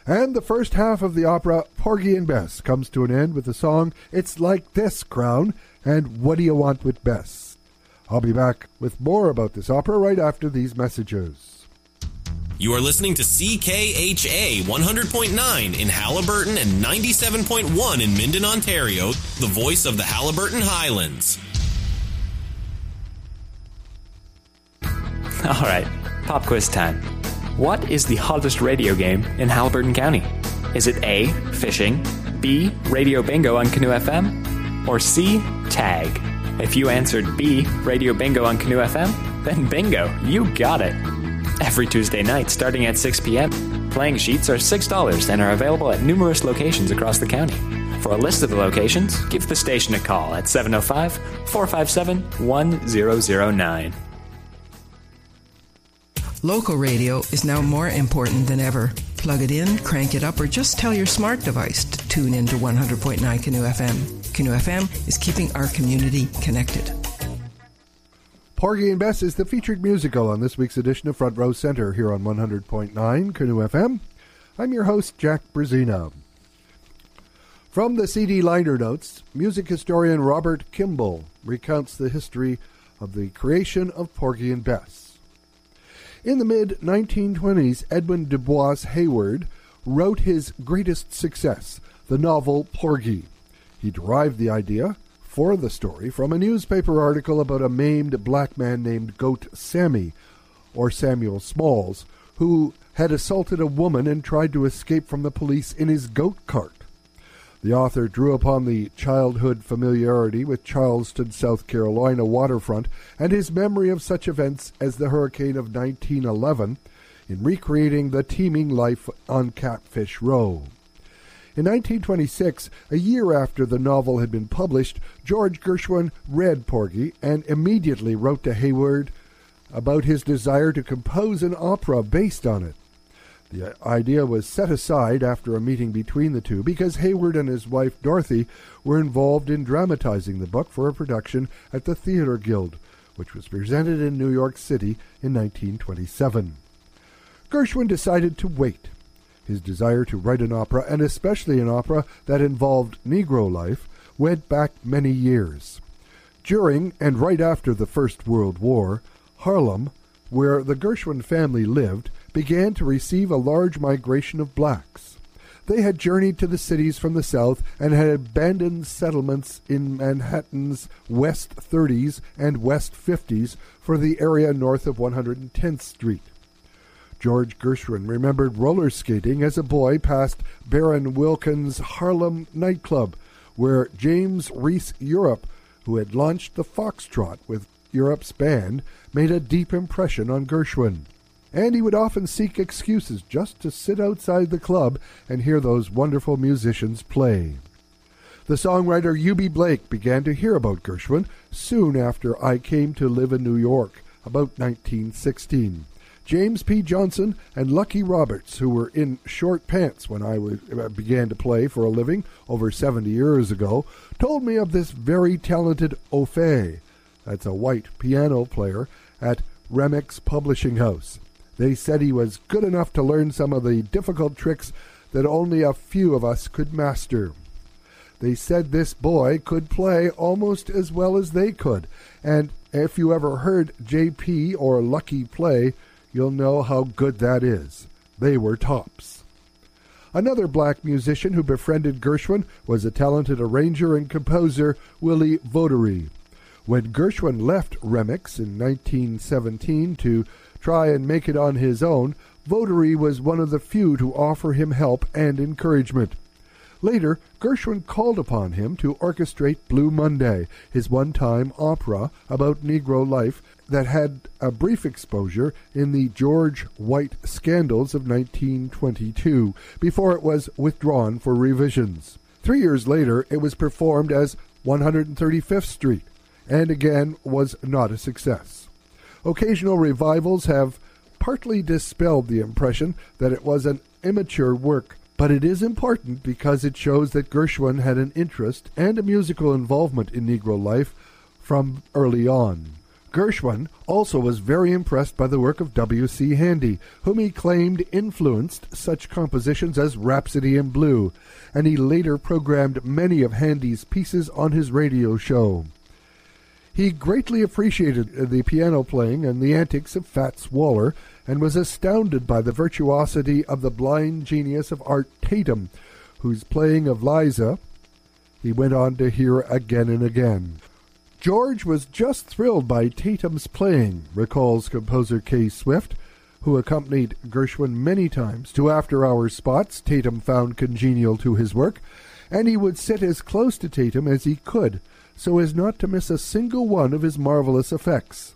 And the first half of the opera, Porgy and Bess, comes to an end with the song It's Like This, Crown, and What Do You Want with Bess? I'll be back with more about this opera right after these messages. You are listening to CKHA 100.9 in Haliburton and 97.1 in Minden, Ontario, the voice of the Haliburton Highlands. All right, pop quiz time. What is the hottest radio game in Haliburton County? Is it A, fishing, B, radio bingo on Canoe FM, or C, tag? If you answered B, radio bingo on Canoe FM, then bingo, you got it. Every Tuesday night starting at 6 p.m., playing sheets are $6 and are available at numerous locations across the county. For a list of the locations, give the station a call at 705-457-1009. Local radio is now more important than ever. Plug it in, crank it up, or just tell your smart device to tune in to 100.9 Canoe FM. Canoe FM is keeping our community connected. Porgy and Bess is the featured musical on this week's edition of Front Row Center here on 100.9 Canoe FM. I'm your host, Jack Brzezina. From the CD liner notes, music historian Robert Kimball recounts the history of the creation of Porgy and Bess. In the mid-1920s, Edwin Du Bois Hayward wrote his greatest success, the novel Porgy. He derived the idea for the story from a newspaper article about a maimed black man named Goat Sammy, or Samuel Smalls, who had assaulted a woman and tried to escape from the police in his goat cart. The author drew upon the childhood familiarity with Charleston, South Carolina waterfront and his memory of such events as the hurricane of 1911 in recreating the teeming life on Catfish Row. In 1926, a year after the novel had been published, George Gershwin read Porgy and immediately wrote to Hayward about his desire to compose an opera based on it. The idea was set aside after a meeting between the two because Hayward and his wife Dorothy were involved in dramatizing the book for a production at the Theatre Guild, which was presented in New York City in 1927. Gershwin decided to wait. His desire to write an opera, and especially an opera that involved Negro life, went back many years. During and right after the First World War, Harlem, where the Gershwin family lived, began to receive a large migration of blacks. They had journeyed to the cities from the South and had abandoned settlements in Manhattan's West 30s and West 50s for the area north of 110th Street. George Gershwin remembered roller skating as a boy past Baron Wilkins' Harlem nightclub, where James Reese Europe, who had launched the Foxtrot with Europe's band, made a deep impression on Gershwin. And he would often seek excuses just to sit outside the club and hear those wonderful musicians play. The songwriter Eubie Blake began to hear about Gershwin soon after I Came to Live in New York, about 1916. James P. Johnson and Lucky Roberts, who were in short pants when I began to play for a living over 70 years ago, told me of this very talented Ophé, that's a white piano player, at Remix Publishing House. They said he was good enough to learn some of the difficult tricks that only a few of us could master. They said this boy could play almost as well as they could, and if you ever heard J.P. or Lucky play, you'll know how good that is. They were tops. Another black musician who befriended Gershwin was a talented arranger and composer, Willie Vaudreuil. When Gershwin left Remix in 1917 to try and make it on his own, Vaudreuil was one of the few to offer him help and encouragement. Later, Gershwin called upon him to orchestrate Blue Monday, his one-time opera about Negro life that had a brief exposure in the George White scandals of 1922, before it was withdrawn for revisions. 3 years later, it was performed as 135th Street, and again was not a success. Occasional revivals have partly dispelled the impression that it was an immature work, but it is important because it shows that Gershwin had an interest and a musical involvement in Negro life from early on. Gershwin also was very impressed by the work of W.C. Handy, whom he claimed influenced such compositions as Rhapsody in Blue, and he later programmed many of Handy's pieces on his radio show. He greatly appreciated the piano playing and the antics of Fats Waller, and was astounded by the virtuosity of the blind genius of Art Tatum, whose playing of Liza he went on to hear again and again. George was just thrilled by Tatum's playing, recalls composer Kay Swift, who accompanied Gershwin many times to after-hours spots Tatum found congenial to his work, and he would sit as close to Tatum as he could, so as not to miss a single one of his marvelous effects.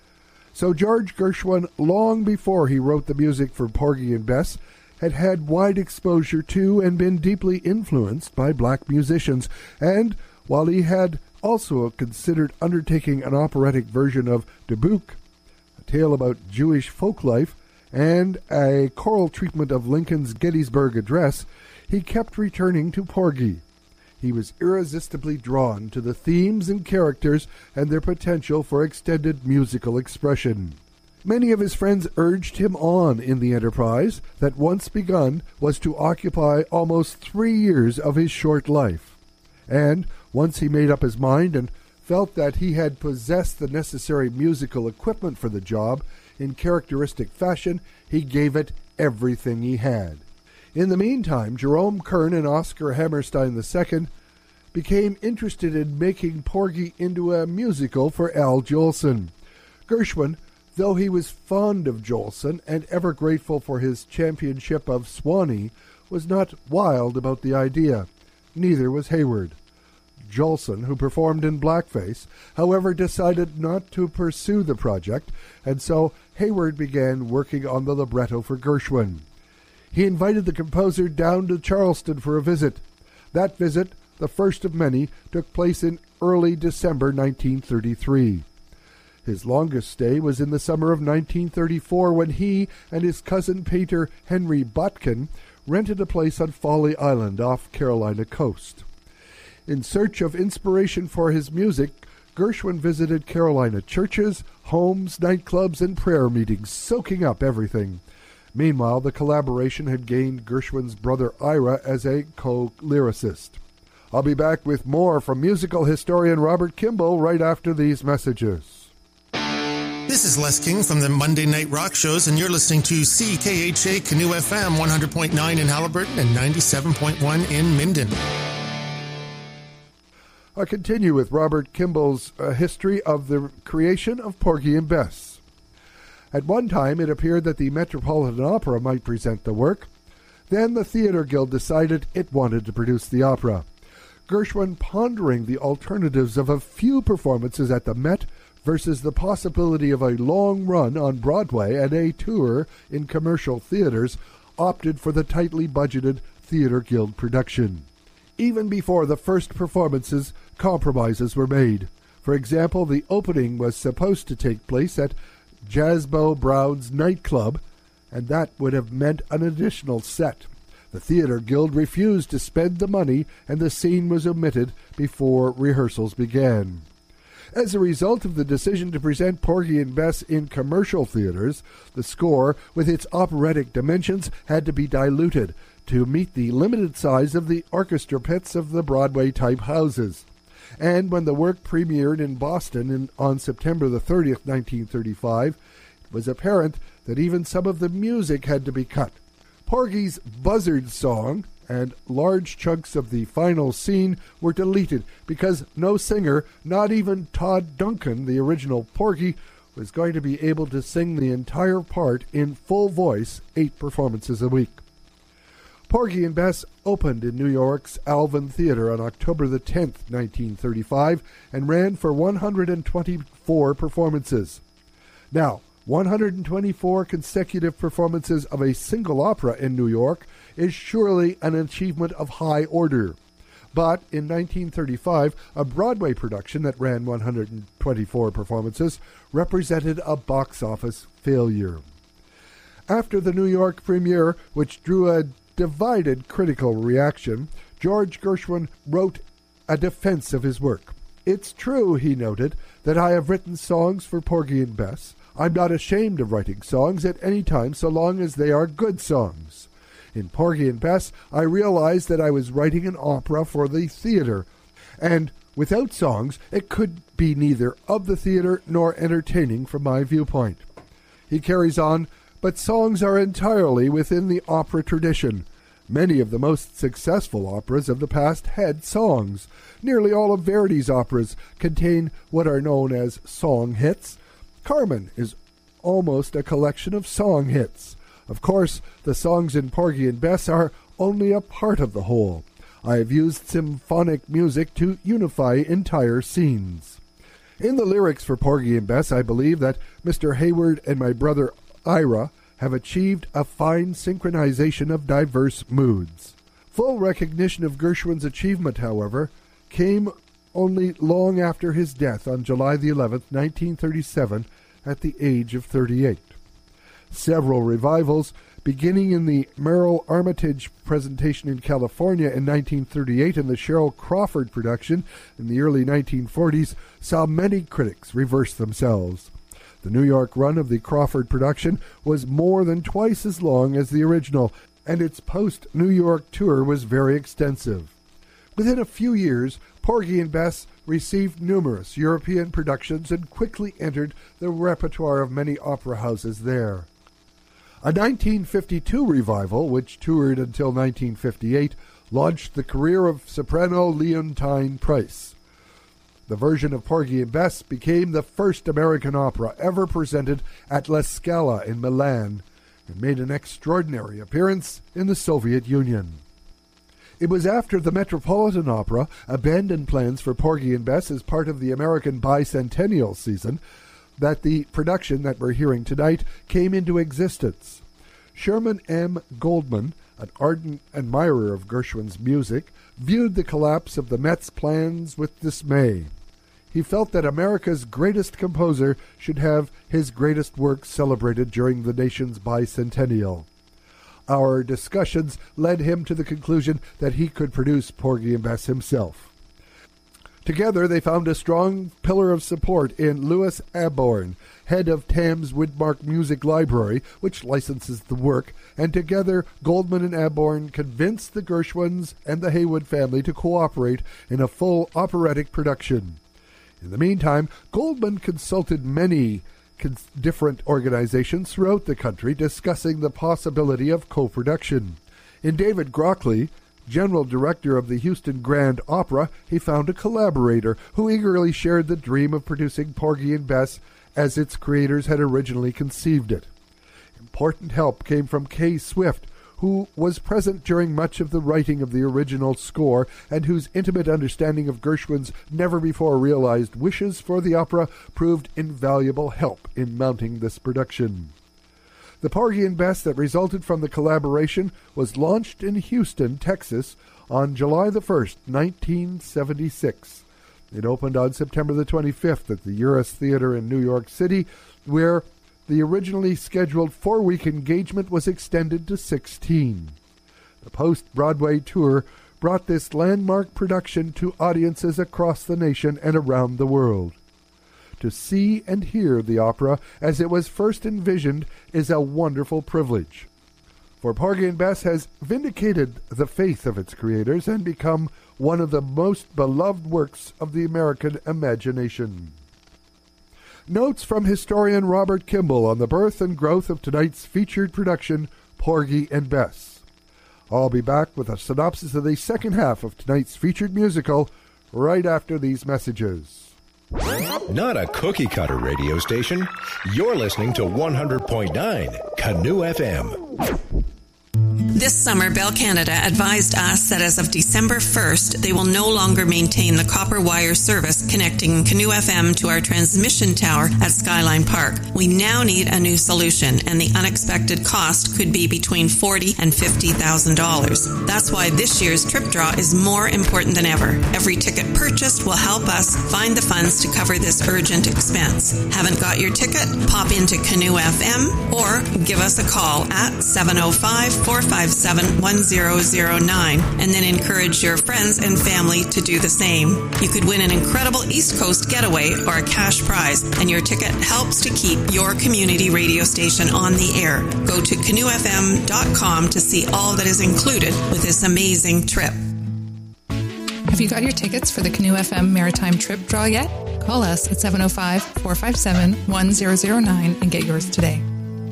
So George Gershwin, long before he wrote the music for Porgy and Bess, had had wide exposure to and been deeply influenced by black musicians, and while he had also considered undertaking an operatic version of Dubuque, a tale about Jewish folk life, and a choral treatment of Lincoln's Gettysburg Address, he kept returning to Porgy. He was irresistibly drawn to the themes and characters and their potential for extended musical expression. Many of his friends urged him on in the enterprise that once begun was to occupy almost 3 years of his short life. And once he made up his mind and felt that he had possessed the necessary musical equipment for the job in characteristic fashion, he gave it everything he had. In the meantime, Jerome Kern and Oscar Hammerstein II became interested in making Porgy into a musical for Al Jolson. Gershwin, though he was fond of Jolson and ever grateful for his championship of Swanee, was not wild about the idea. Neither was Hayward. Jolson, who performed in blackface, however, decided not to pursue the project, and so Hayward began working on the libretto for Gershwin. He invited the composer down to Charleston for a visit. That visit, the first of many, took place in early December 1933. His longest stay was in the summer of 1934, when he and his cousin painter Henry Botkin rented a place on Folly Island off Carolina coast. In search of inspiration for his music, Gershwin visited Carolina churches, homes, nightclubs, and prayer meetings, soaking up everything. Meanwhile, the collaboration had gained Gershwin's brother Ira as a co-lyricist. I'll be back with more from musical historian Robert Kimball right after these messages. This is Les King from the Monday Night Rock Shows, and you're listening to CKHA Canoe FM 100.9 in Halliburton and 97.1 in Minden. I'll continue with Robert Kimball's history of the creation of Porgy and Bess. At one time, it appeared that the Metropolitan Opera might present the work. Then the Theatre Guild decided it wanted to produce the opera. Gershwin, pondering the alternatives of a few performances at the Met versus the possibility of a long run on Broadway and a tour in commercial theaters, opted for the tightly budgeted Theatre Guild production. Even before the first performances, compromises were made. For example, the opening was supposed to take place at Jasbo Brown's nightclub, and that would have meant an additional set. The Theatre Guild refused to spend the money, and the scene was omitted before rehearsals began. As a result of the decision to present Porgy and Bess in commercial theaters, the score, with its operatic dimensions, had to be diluted to meet the limited size of the orchestra pits of the Broadway-type houses. And when the work premiered in Boston on September the 30th, 1935, it was apparent that even some of the music had to be cut. Porgy's Buzzard Song and large chunks of the final scene were deleted because no singer, not even Todd Duncan, the original Porgy, was going to be able to sing the entire part in full voice 8 performances a week. Porgy and Bess opened in New York's Alvin Theatre on October the 10th, 1935, and ran for 124 performances. Now, 124 consecutive performances of a single opera in New York is surely an achievement of high order. But in 1935, a Broadway production that ran 124 performances represented a box office failure. After the New York premiere, which drew a divided critical reaction, George Gershwin wrote a defense of his work. It's true, he noted, that I have written songs for Porgy and Bess. I'm not ashamed of writing songs at any time so long as they are good songs. In Porgy and Bess, I realized that I was writing an opera for the theater, and without songs, it could be neither of the theater nor entertaining from my viewpoint. He carries on, but songs are entirely within the opera tradition. Many of the most successful operas of the past had songs. Nearly all of Verdi's operas contain what are known as song hits. Carmen is almost a collection of song hits. Of course, the songs in Porgy and Bess are only a part of the whole. I have used symphonic music to unify entire scenes. In the lyrics for Porgy and Bess, I believe that Mr. Hayward and my brother Ira have achieved a fine synchronization of diverse moods. Full recognition of Gershwin's achievement, however, came only long after his death on July the 11th, 1937, at the age of 38. Several revivals, beginning in the Merrill Armitage presentation in California in 1938 and the Cheryl Crawford production in the early 1940s, saw many critics reverse themselves. The New York run of the Crawford production was more than twice as long as the original, and its post-New York tour was very extensive. Within a few years, Porgy and Bess received numerous European productions and quickly entered the repertoire of many opera houses there. A 1952 revival, which toured until 1958, launched the career of soprano Leontine Price. The version of Porgy and Bess became the first American opera ever presented at La Scala in Milan and made an extraordinary appearance in the Soviet Union. It was after the Metropolitan Opera abandoned plans for Porgy and Bess as part of the American bicentennial season that the production that we're hearing tonight came into existence. Sherman M. Goldman, an ardent admirer of Gershwin's music, viewed the collapse of the Met's plans with dismay. He felt that America's greatest composer should have his greatest work celebrated during the nation's bicentennial. Our discussions led him to the conclusion that he could produce Porgy and Bess himself. Together they found a strong pillar of support in Louis Aborn, head of Tams Widmark Music Library, which licenses the work, and together Goldman and Aborn convinced the Gershwins and the Haywood family to cooperate in a full operatic production. In the meantime, Goldman consulted many different organizations throughout the country discussing the possibility of co-production. In David Grockley, General Director of the Houston Grand Opera, he found a collaborator who eagerly shared the dream of producing Porgy and Bess as its creators had originally conceived it. Important help came from Kay Swift, who was present during much of the writing of the original score and whose intimate understanding of Gershwin's never-before-realized wishes for the opera proved invaluable help in mounting this production. The Porgy and Bess that resulted from the collaboration was launched in Houston, Texas, on July the 1st, 1976. It opened on September the 25th at the Uris Theater in New York City, where the originally scheduled 4-week engagement was extended to 16. The post-Broadway tour brought this landmark production to audiences across the nation and around the world. To see and hear the opera as it was first envisioned is a wonderful privilege. For Porgy and Bess has vindicated the faith of its creators and become one of the most beloved works of the American imagination. Notes from historian Robert Kimball on the birth and growth of tonight's featured production, Porgy and Bess. I'll be back with a synopsis of the second half of tonight's featured musical right after these messages. Not a cookie-cutter radio station. You're listening to 100.9 Canoe FM. This summer, Bell Canada advised us that as of December 1st, they will no longer maintain the copper wire service connecting Canoe FM to our transmission tower at Skyline Park. We now need a new solution, and the unexpected cost could be between $40,000 and $50,000. That's why this year's trip draw is more important than ever. Every ticket purchased will help us find the funds to cover this urgent expense. Haven't got your ticket? Pop into Canoe FM or give us a call at 705-450 457-1009 and then encourage your friends and family to do the same. You could win an incredible East Coast getaway or a cash prize, and your ticket helps to keep your community radio station on the air. Go to canoefm.com to see all that is included with this amazing trip. Have you got your tickets for the Canoe FM Maritime Trip Draw yet? Call us at 705-457-1009 and get yours today.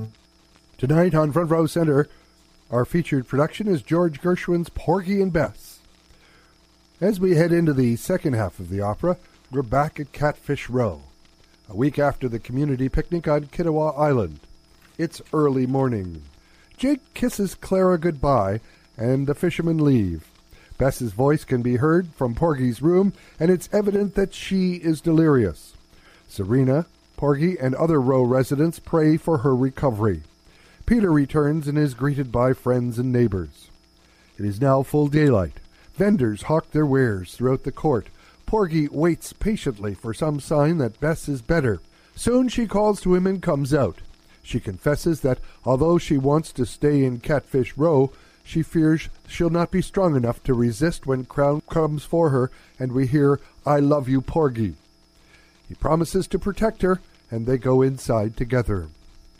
Tonight on Front Row Center, our featured production is George Gershwin's Porgy and Bess. As we head into the second half of the opera, we're back at Catfish Row, a week after the community picnic on Kittiwah Island. It's early morning. Jake kisses Clara goodbye, and the fishermen leave. Bess's voice can be heard from Porgy's room, and it's evident that she is delirious. Serena, Porgy, and other Row residents pray for her recovery. Peter returns and is greeted by friends and neighbors. It is now full daylight. Vendors hawk their wares throughout the court. Porgy waits patiently for some sign that Bess is better. Soon she calls to him and comes out. She confesses that although she wants to stay in Catfish Row, she fears she'll not be strong enough to resist when Crown comes for her, and we hear, "I love you, Porgy." He promises to protect her, and they go inside together.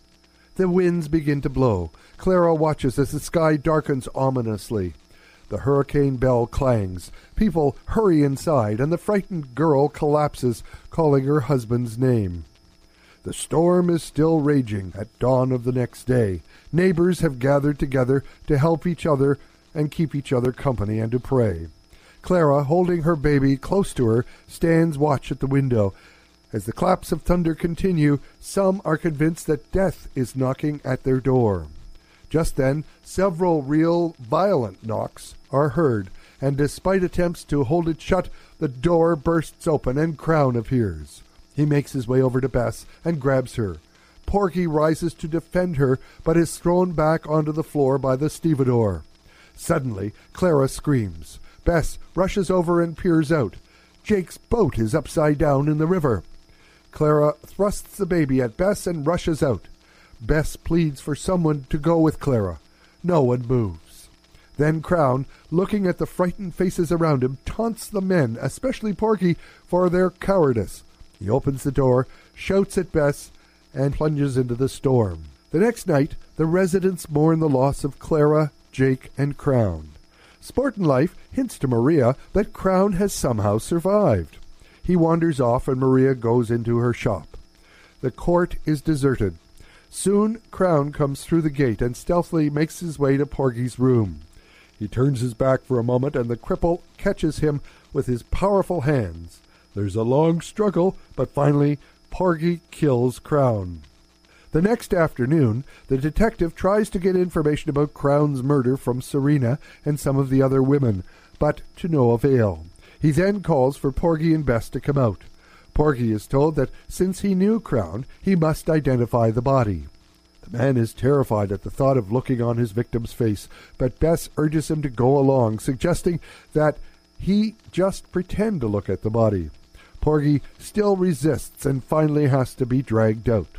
The winds begin to blow. Clara watches as the sky darkens ominously. The hurricane bell clangs. People hurry inside, and the frightened girl collapses, calling her husband's name. The storm is still raging at dawn of the next day. Neighbors have gathered together to help each other and keep each other company and to pray. Clara, holding her baby close to her, stands watch at the window. As the claps of thunder continue, some are convinced that death is knocking at their door. Just then, several real violent knocks are heard, and despite attempts to hold it shut, the door bursts open and Crown appears. He makes his way over to Bess and grabs her. Porgy rises to defend her, but is thrown back onto the floor by the stevedore. Suddenly, Clara screams. Bess rushes over and peers out. Jake's boat is upside down in the river. Clara thrusts the baby at Bess and rushes out. Bess pleads for someone to go with Clara. No one moves. Then Crown, looking at the frightened faces around him, taunts the men, especially Porgy, for their cowardice. He opens the door, shouts at Bess, and plunges into the storm. The next night, the residents mourn the loss of Clara, Jake, and Crown. Sportin' Life hints to Maria that Crown has somehow survived. He wanders off and Maria goes into her shop. The court is deserted. Soon Crown comes through the gate and stealthily makes his way to Porgy's room. He turns his back for a moment and the cripple catches him with his powerful hands. There's a long struggle, but finally Porgy kills Crown. The next afternoon, the detective tries to get information about Crown's murder from Serena and some of the other women, but to no avail. He then calls for Porgy and Bess to come out. Porgy is told that since he knew Crown, he must identify the body. The man is terrified at the thought of looking on his victim's face, but Bess urges him to go along, suggesting that he just pretend to look at the body. Porgy still resists and finally has to be dragged out.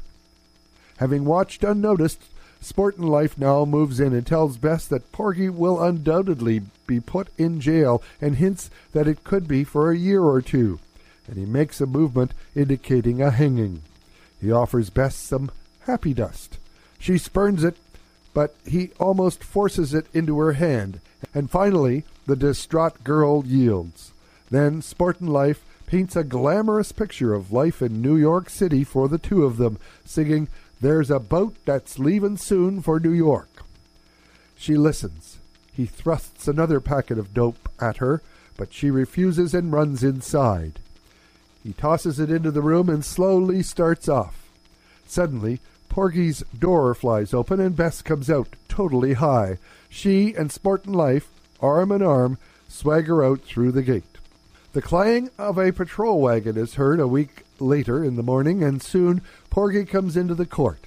Having watched unnoticed, Sportin' Life now moves in and tells Bess that Porgy will undoubtedly be put in jail and hints that it could be for a year or two, and he makes a movement indicating a hanging. He offers Bess some happy dust. She spurns it, but he almost forces it into her hand, and finally the distraught girl yields. Then Sportin' Life paints a glamorous picture of life in New York City for the two of them, singing, "There's a boat that's leavin' soon for New York." She listens. He thrusts another packet of dope at her, but she refuses and runs inside. He tosses it into the room and slowly starts off. Suddenly, Porgy's door flies open and Bess comes out, totally high. She and Sportin' Life, arm in arm, swagger out through the gate. The clang of a patrol wagon is heard a week later in the morning, and soon Porgy comes into the court.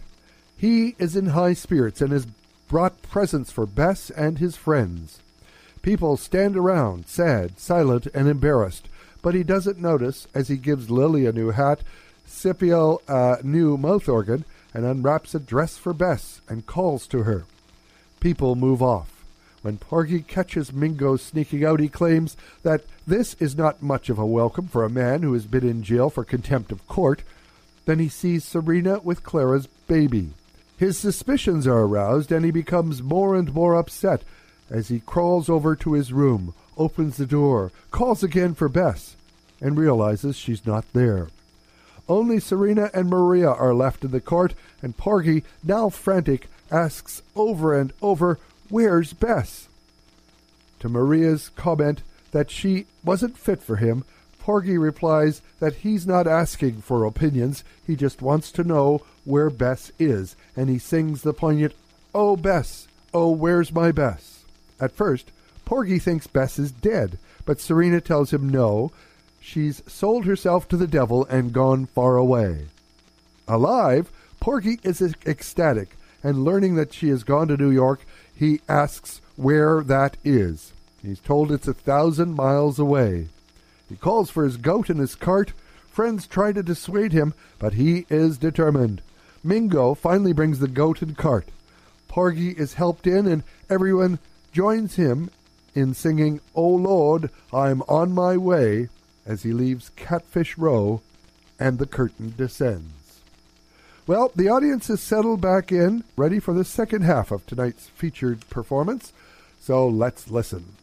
He is in high spirits and has brought presents for Bess and his friends. People stand around, sad, silent, and embarrassed, but he doesn't notice as he gives Lily a new hat, Scipio a new mouth organ, and unwraps a dress for Bess and calls to her. People move off. When Porgy catches Mingo sneaking out, he claims that this is not much of a welcome for a man who has been in jail for contempt of court. Then he sees Serena with Clara's baby. His suspicions are aroused, and he becomes more and more upset as he crawls over to his room, opens the door, calls again for Bess, and realizes she's not there. Only Serena and Maria are left in the court, and Porgy, now frantic, asks over and over, "Where's Bess?" To Maria's comment that she wasn't fit for him, Porgy replies that he's not asking for opinions, he just wants to know where Bess is, and he sings the poignant, "Oh, Bess, oh, where's my Bess?" At first, Porgy thinks Bess is dead, but Serena tells him no, she's sold herself to the devil and gone far away. Alive, Porgy is ecstatic, and learning that she has gone to New York, he asks where that is. He's told it's 1,000 miles away. He calls for his goat and his cart. Friends try to dissuade him, but he is determined. Mingo finally brings the goat and cart. Porgy is helped in, and everyone joins him in singing, "Oh Lord, I'm on my way," as he leaves Catfish Row and the curtain descends. Well, the audience is settled back in, ready for the second half of tonight's featured performance, so let's listen.